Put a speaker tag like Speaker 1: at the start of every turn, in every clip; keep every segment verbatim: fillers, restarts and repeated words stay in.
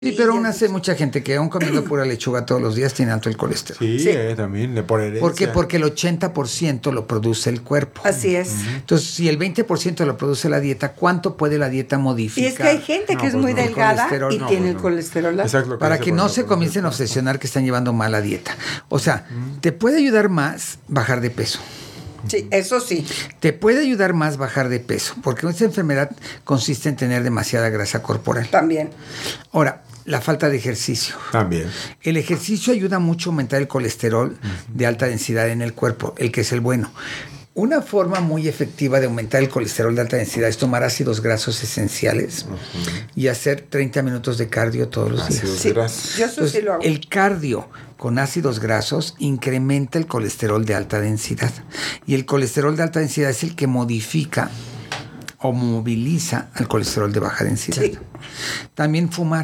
Speaker 1: Sí, pero aún hace mucha gente que aún comiendo pura lechuga todos los días tiene alto el colesterol.
Speaker 2: Sí, sí. Eh, también, por herencia.
Speaker 1: ¿Por qué? Porque el ochenta por ciento lo produce el cuerpo.
Speaker 3: Así es.
Speaker 1: Uh-huh. Entonces, si el veinte por ciento lo produce la dieta, ¿cuánto puede la dieta modificar?
Speaker 3: Y es que hay gente que no, es muy pues delgada y no, tiene pues el colesterol alto.
Speaker 1: Exacto, para que no se comiencen a obsesionar que están llevando mala dieta. O sea, uh-huh. te puede ayudar más bajar de peso.
Speaker 3: Sí, eso sí.
Speaker 1: Te puede ayudar más bajar de peso, porque esta enfermedad consiste en tener demasiada grasa corporal.
Speaker 3: También.
Speaker 1: Ahora, la falta de ejercicio.
Speaker 2: También.
Speaker 1: El ejercicio ayuda mucho a aumentar el colesterol uh-huh. de alta densidad en el cuerpo, el que es el bueno. Una forma muy efectiva de aumentar el colesterol de alta densidad es tomar ácidos grasos esenciales uh-huh. y hacer treinta minutos de cardio todos los días.
Speaker 3: Sí, yo eso
Speaker 1: Entonces,
Speaker 3: sí lo hago.
Speaker 1: El cardio con ácidos grasos incrementa el colesterol de alta densidad. Y el colesterol de alta densidad es el que modifica o moviliza al colesterol de baja densidad. Sí. También fumar.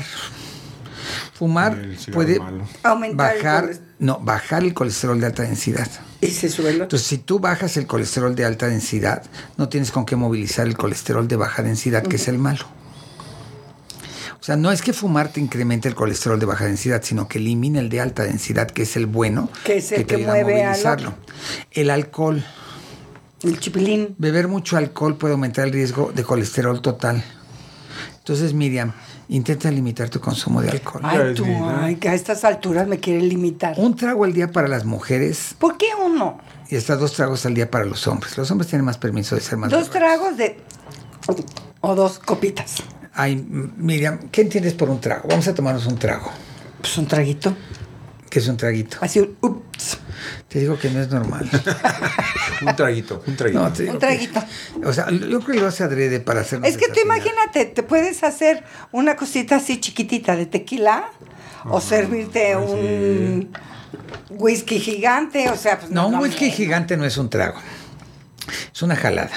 Speaker 1: Fumar puede
Speaker 3: aumentar
Speaker 1: bajar,
Speaker 3: el
Speaker 1: no, bajar el colesterol de alta densidad.
Speaker 3: Y se sube el otro.
Speaker 1: Entonces, si tú bajas el colesterol de alta densidad, no tienes con qué movilizar el colesterol de baja densidad, uh-huh. que es el malo. O sea, no es que fumar te incremente el colesterol de baja densidad, sino que elimina el de alta densidad, que es el bueno,
Speaker 3: que es el que,
Speaker 1: que
Speaker 3: mueve a movilizarlo.
Speaker 1: El alcohol.
Speaker 3: El chipilín.
Speaker 1: Beber mucho alcohol puede aumentar el riesgo de colesterol total. Entonces, Miriam, intenta limitar tu consumo de alcohol.
Speaker 3: Ay, tú, ay, que a estas alturas me quieres limitar.
Speaker 1: Un trago al día para las mujeres.
Speaker 3: ¿Por qué uno?
Speaker 1: Y hasta dos tragos al día para los hombres. Los hombres tienen más permiso de ser más
Speaker 3: Dos
Speaker 1: borrachos.
Speaker 3: tragos de... o dos copitas.
Speaker 1: Ay, Miriam, ¿qué entiendes por un trago? Vamos a tomarnos un trago.
Speaker 3: Pues un traguito.
Speaker 1: ¿Qué es un traguito?
Speaker 3: Así un... Ups.
Speaker 1: Te digo que no es normal.
Speaker 2: un traguito, un traguito.
Speaker 3: No, un traguito.
Speaker 1: Que, o sea, yo creo que lo hace adrede para hacer...
Speaker 3: Es que tú imagínate, te puedes hacer una cosita así chiquitita de tequila uh-huh. o servirte Ay, un sí. whisky gigante, o sea... Pues
Speaker 1: no,
Speaker 3: no,
Speaker 1: un
Speaker 3: no
Speaker 1: whisky
Speaker 3: me...
Speaker 1: gigante no es un trago. Es una jalada.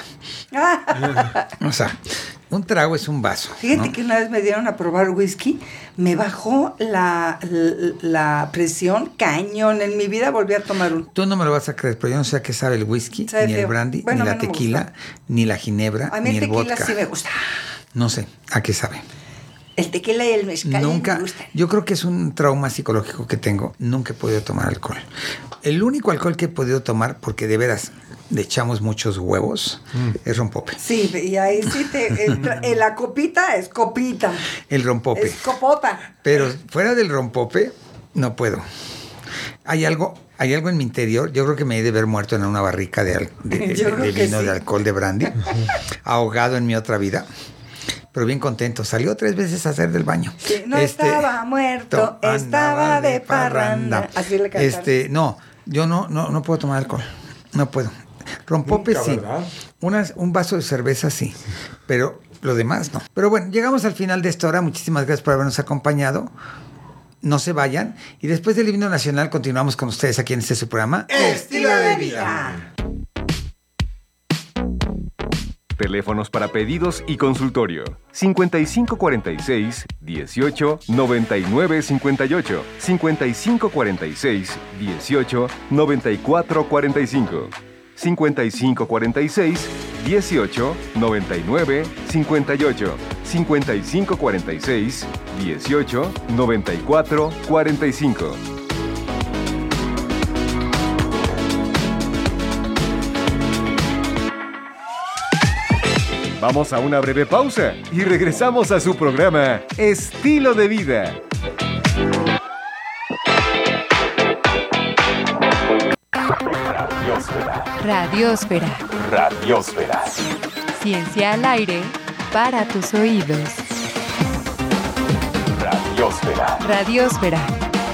Speaker 1: O sea, un trago es un vaso.
Speaker 3: Fíjate
Speaker 1: ¿no?
Speaker 3: que una vez me dieron a probar whisky, me bajó la, la, la presión cañón. En mi vida volví a tomar un...
Speaker 1: Tú no me lo vas a creer, pero yo no sé a qué sabe el whisky,
Speaker 3: ¿Sabe
Speaker 1: ni
Speaker 3: feo?
Speaker 1: el brandy,
Speaker 3: bueno,
Speaker 1: ni la
Speaker 3: no
Speaker 1: tequila, ni la ginebra,
Speaker 3: a mí
Speaker 1: ni
Speaker 3: el
Speaker 1: el
Speaker 3: tequila
Speaker 1: vodka.
Speaker 3: Sí me gusta.
Speaker 1: No sé a qué sabe.
Speaker 3: El tequila y el mezcal
Speaker 1: Nunca,
Speaker 3: me gustan.
Speaker 1: Yo creo que es un trauma psicológico que tengo. Nunca he podido tomar alcohol. El único alcohol que he podido tomar, porque de veras le echamos muchos huevos, mm. es rompope.
Speaker 3: Sí, y ahí sí te... El, el, la copita es copita.
Speaker 1: El rompope.
Speaker 3: Es copota.
Speaker 1: Pero fuera del rompope, no puedo. Hay algo... Hay algo en mi interior, yo creo que me he de haber muerto en una barrica de, de, de, de vino, sí. de alcohol, de brandy, ahogado en mi otra vida, pero bien contento. Salió tres veces a hacer del baño.
Speaker 3: Sí, no este, estaba muerto, estaba de parranda. Así le cantaron.
Speaker 1: Este, no, yo no, no, no puedo tomar alcohol, no puedo. Rompope sí, Una, un vaso de cerveza sí, pero lo demás no. Pero bueno, llegamos al final de esta hora. Muchísimas gracias por habernos acompañado. No se vayan. Y después del himno nacional continuamos con ustedes aquí en este su programa
Speaker 3: Estilo de Vida.
Speaker 4: Teléfonos para pedidos y consultorio. cincuenta y cinco cuarenta y seis, dieciocho, noventa y nueve cincuenta y ocho. cincuenta y cinco cuarenta y seis, dieciocho, noventa y cuatro cuarenta y cinco. cincuenta y cinco cuarenta y seis, dieciocho, noventa y nueve cincuenta y ocho. cincuenta y cinco cuarenta y seis, dieciocho, noventa y cuatro cuarenta y cinco. Vamos a una breve pausa y regresamos a su programa Estilo de Vida.
Speaker 5: Radiósfera. Radiósfera.
Speaker 4: Radiósfera.
Speaker 5: Ciencia al aire para tus oídos.
Speaker 4: Radiósfera.
Speaker 5: Radiósfera.